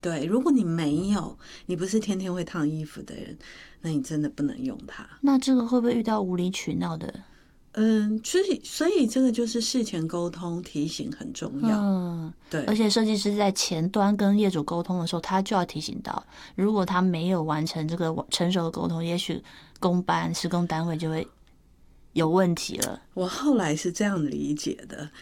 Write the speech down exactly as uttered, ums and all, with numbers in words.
对，如果你没有，你不是天天会烫衣服的人，那你真的不能用它。 那这个会不会遇到无理取闹的？ 嗯，所以所以这个就是事前沟通提醒很重要。 嗯，而对， 且设计师在前端跟业主沟通的时候，他就要提醒到，如果他没有完成这个成熟的沟通，也许工班施工单位就会有问题了。 我后来是这样理解的，